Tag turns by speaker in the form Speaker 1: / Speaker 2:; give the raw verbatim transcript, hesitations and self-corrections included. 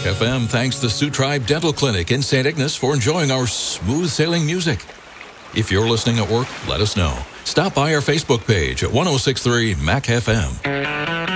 Speaker 1: F M thanks the Sioux Tribe Dental Clinic in Saint Ignace for enjoying our smooth sailing music. If you're listening at work, let us know. Stop by our Facebook page at one oh six point three M A C F M.